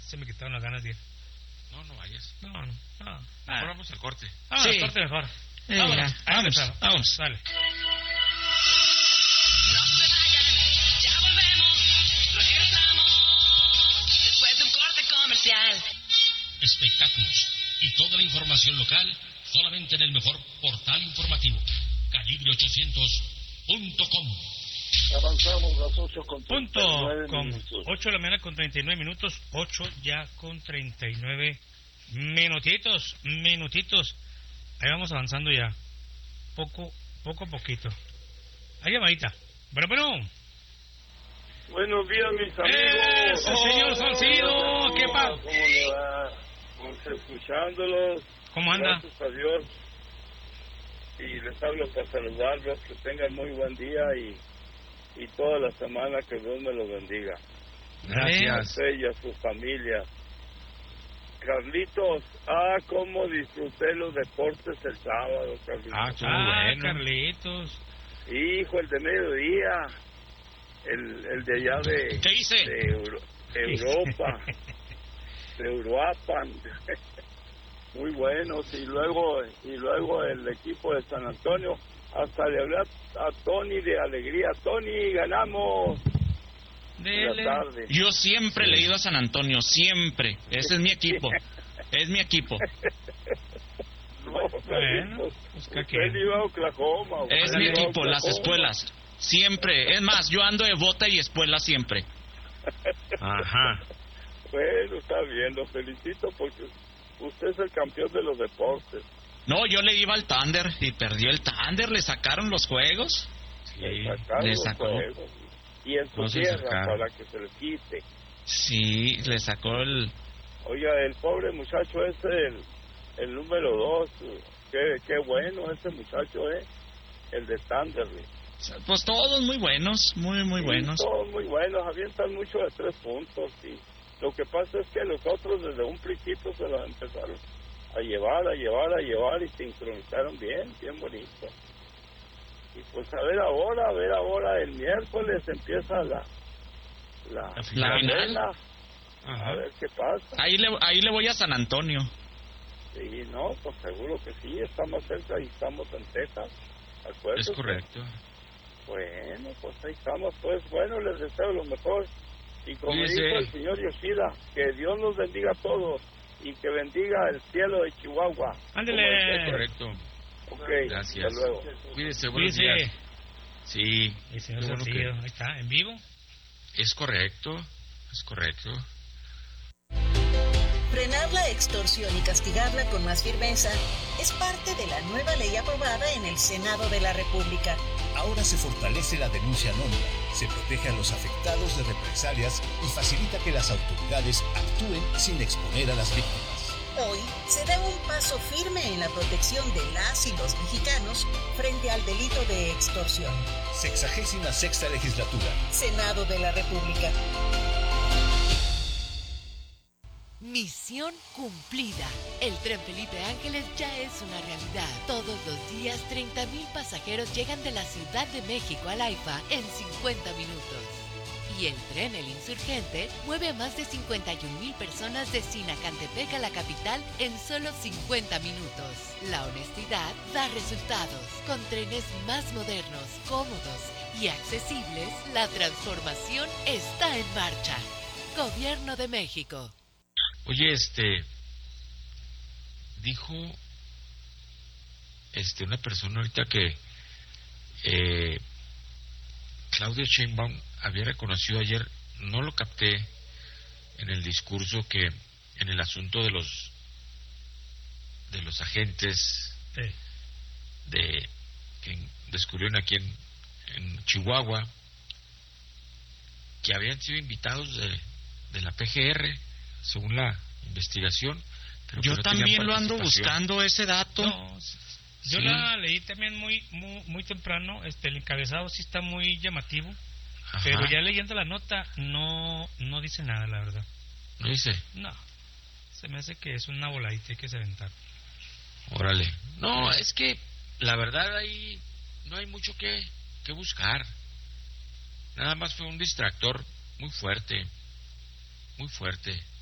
se me quitaron las ganas de ir. No vayas. No. Mejor vamos al corte. Sí. Al corte mejor. Vamos. Dale. No se vayan, ya volvemos, regresamos después de un corte comercial. Espectáculos y toda la información local solamente en el mejor portal informativo, calibre800.com. Avanzamos las 8:39 minutos. 8 de la mañana con 39 minutos. 8 ya con 39 minutitos. Ahí vamos avanzando ya. Poco a poquito. Hay llamadita. Bueno. Buenos días, mis amigos. Señor Salcido, ¿qué pasa? ¿Cómo le va? Pues escuchándolos. ¿Cómo anda? Gracias a Dios. Y les hablo para saludarlos, que tengan muy buen día y toda la semana que Dios me los bendiga. Gracias. A usted y a su familia. Carlitos, cómo disfruté los deportes el sábado, Carlitos. Bueno. Carlitos. Hijo, el de mediodía, el de allá ¿Qué hice? de Europa, de Uruapan, muy buenos, y luego el equipo de San Antonio, hasta le hablé a Tony de alegría. Tony, ganamos. Dele. La tarde. Yo siempre le he ido a San Antonio, siempre. Ese es mi equipo. Es mi equipo. No, Bueno, pues, usted iba a Oklahoma. Es mi equipo, las espuelas. Siempre. Es más, yo ando de bota y espuela siempre. Ajá. Bueno, está bien, lo felicito porque usted es el campeón de los deportes. No, yo le iba al Thunder y perdió el Thunder. ¿Le sacaron los juegos? Le sacó. Y en su No se tierra, sacaron. para que se le quite. Sí, le sacó el... Oiga, el pobre muchacho ese, el número 2, qué bueno ese muchacho, el de Thunderly. Pues todos muy buenos, muy Sí, buenos. todos muy buenos, avientan mucho de 3 puntos. Y lo que pasa es que los otros desde un principio se los empezaron a llevar y sincronizaron bien bonito. Y pues a ver ahora el miércoles empieza la final. A ver qué pasa. Ahí le voy a San Antonio. Sí, no, pues seguro que sí, estamos cerca y estamos en Texas. Es correcto. Bueno, pues ahí estamos, pues bueno, les deseo lo mejor. Y como Cuídese. dijo el señor Yoshida, que Dios nos bendiga a todos y que bendiga el cielo de Chihuahua. Ándele. Correcto. Ok, Gracias. hasta luego. Cuídese, buenos días. Sí. El señor qué bueno Salcido, ahí está, en vivo. Es correcto. Frenar la extorsión y castigarla con más firmeza es parte de la nueva ley aprobada en el Senado de la República. Ahora se fortalece la denuncia anónima, se protege a los afectados de represalias y facilita que las autoridades actúen sin exponer a las víctimas. Hoy se da un paso firme en la protección de las y los mexicanos frente al delito de extorsión. 66ª legislatura. Senado de la República. Misión cumplida. El tren Felipe Ángeles ya es una realidad. Todos los días 30,000 pasajeros llegan de la Ciudad de México al AIFA en 50 minutos. Y el tren El Insurgente mueve a más de 51,000 personas de Sinacantepec a la capital en solo 50 minutos. La honestidad da resultados. Con trenes más modernos, cómodos y accesibles, la transformación está en marcha. Gobierno de México. Oye, dijo una persona ahorita que Claudia Sheinbaum había reconocido ayer, no lo capté en el discurso, que en el asunto de los agentes que descubrieron aquí en Chihuahua, que habían sido invitados de la PGR, según la investigación. Pero yo no también lo ando buscando ese dato. No, yo la leí también muy temprano. El encabezado sí está muy llamativo. Ajá. Pero ya leyendo la nota no dice nada, la verdad. ¿No dice? No, se me hace que es una voladita que se aventar. Órale. No, es que la verdad ahí no hay mucho que buscar. Nada más fue un distractor muy fuerte.